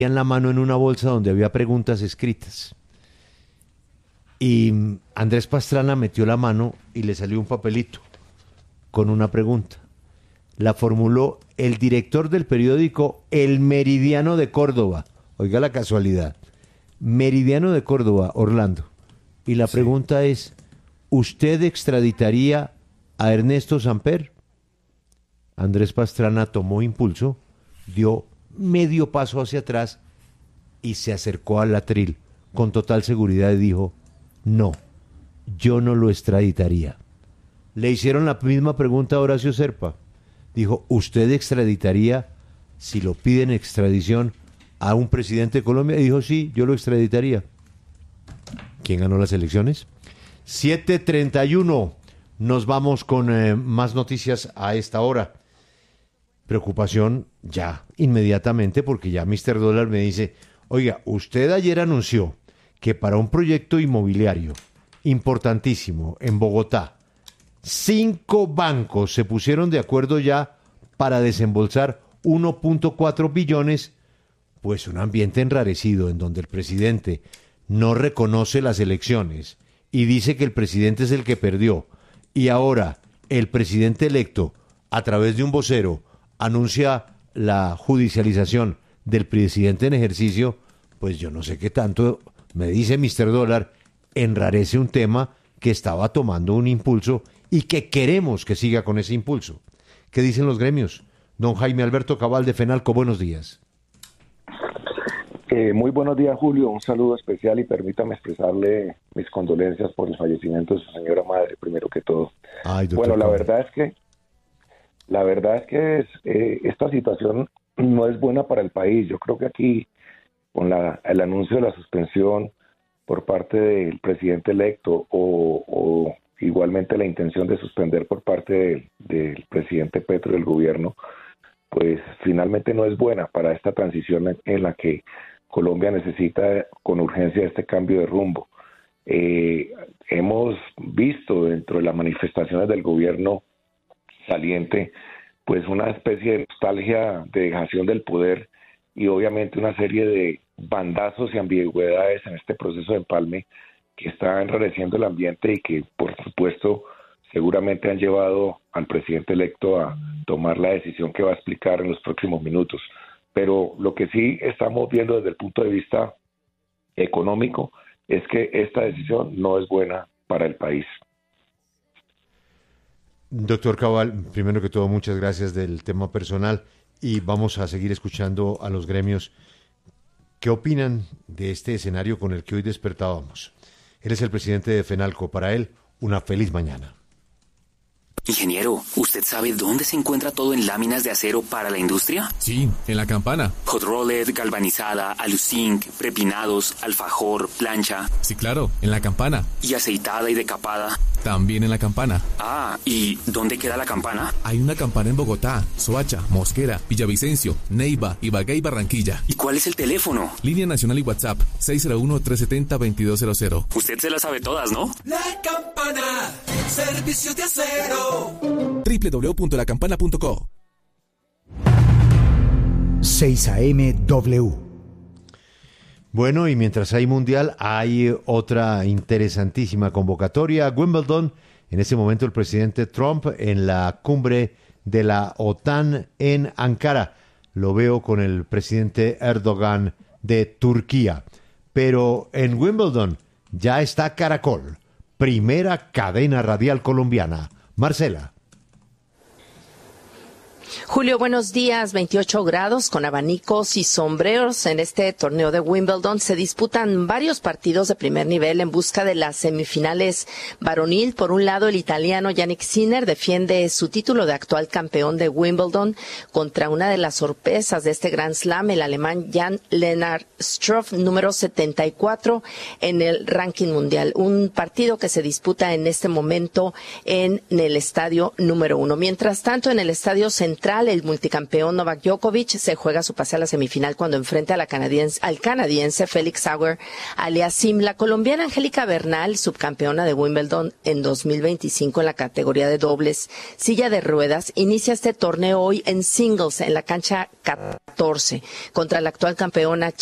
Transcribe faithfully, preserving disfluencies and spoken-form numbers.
en la mano en una bolsa donde había preguntas escritas. Y Andrés Pastrana metió la mano y le salió un papelito con una pregunta. La formuló el director del periódico El Meridiano de Córdoba. Oiga la casualidad. Meridiano de Córdoba, Orlando. Y la sí. pregunta es, ¿usted extraditaría a Ernesto Samper? Andrés Pastrana tomó impulso, dio medio paso hacia atrás y se acercó al atril con total seguridad y dijo, no, yo no lo extraditaría. Le hicieron la misma pregunta a Horacio Serpa. Dijo, ¿usted extraditaría, si lo piden extradición, a un presidente de Colombia? Y dijo, sí, yo lo extraditaría. ¿Quién ganó las elecciones? siete treinta y uno. Nos vamos con eh, más noticias a esta hora. Preocupación ya, inmediatamente, porque ya mister Dólar me dice, oiga, usted ayer anunció que para un proyecto inmobiliario importantísimo en Bogotá, cinco bancos se pusieron de acuerdo ya para desembolsar uno punto cuatro billones, pues un ambiente enrarecido en donde el presidente no reconoce las elecciones y dice que el presidente es el que perdió, y ahora el presidente electo, a través de un vocero, anuncia la judicialización del presidente en ejercicio, pues yo no sé qué tanto, me dice mister Dólar, enrarece un tema que estaba tomando un impulso y que queremos que siga con ese impulso. ¿Qué dicen los gremios? Don Jaime Alberto Cabal de FENALCO, buenos días. Eh, muy buenos días, Julio. Un saludo especial y permítame expresarle mis condolencias por el fallecimiento de su señora madre, primero que todo. Ay, bueno, la verdad es que la verdad es que es, eh, esta situación no es buena para el país. Yo creo que aquí, con la, el anuncio de la suspensión por parte del presidente electo o, o igualmente la intención de suspender por parte de, del presidente Petro y del gobierno, pues finalmente no es buena para esta transición en, en la que Colombia necesita con urgencia este cambio de rumbo. Eh, hemos visto dentro de las manifestaciones del gobierno saliente pues una especie de nostalgia de dejación del poder y obviamente una serie de bandazos y ambigüedades en este proceso de empalme que está enrareciendo el ambiente y que por supuesto seguramente han llevado al presidente electo a tomar la decisión que va a explicar en los próximos minutos. Pero lo que sí estamos viendo desde el punto de vista económico es que esta decisión no es buena para el país. Doctor Cabal, primero que todo, muchas gracias del tema personal y vamos a seguir escuchando a los gremios. ¿Qué opinan de este escenario con el que hoy despertábamos? Él es el presidente de FENALCO. Para él, una feliz mañana. Ingeniero, ¿usted sabe dónde se encuentra todo en láminas de acero para la industria? Sí, en La Campana. Hot rolled, galvanizada, aluzinc, prepinados, alfajor, plancha. Sí, claro, en La Campana. ¿Y aceitada y decapada? También en La Campana. Ah, ¿y dónde queda La Campana? Hay una campana en Bogotá, Soacha, Mosquera, Villavicencio, Neiva, Ibagué y Barranquilla. ¿Y cuál es el teléfono? Línea nacional y WhatsApp, seis cero uno, tres siete cero, dos dos cero cero. Usted se las sabe todas, ¿no? La Campana, servicios de acero. doble u doble u doble u punto la campana punto co. seis A M W. Bueno, y mientras hay mundial, hay otra interesantísima convocatoria. Wimbledon, en este momento el presidente Trump en la cumbre de la OTAN en Ankara. Lo veo con el presidente Erdogan de Turquía. Pero en Wimbledon ya está Caracol, primera cadena radial colombiana. Marcela. Julio, buenos días. veintiocho grados con abanicos y sombreros en este torneo de Wimbledon. Se disputan varios partidos de primer nivel en busca de las semifinales varonil. Por un lado, el italiano Yannick Sinner defiende su título de actual campeón de Wimbledon contra una de las sorpresas de este Grand Slam, el alemán Jan-Lennard Struff, número setenta y cuatro en el ranking mundial. Un partido que se disputa en este momento en el estadio número uno. Mientras tanto, en el estadio central central, el multicampeón Novak Djokovic se juega su pase a la semifinal cuando enfrenta a la canadiense, al canadiense Félix Auger Aliassime. La colombiana Angélica Bernal, subcampeona de Wimbledon en dos mil veinticinco en la categoría de dobles silla de ruedas, inicia este torneo hoy en singles en la cancha catorce contra la actual campeona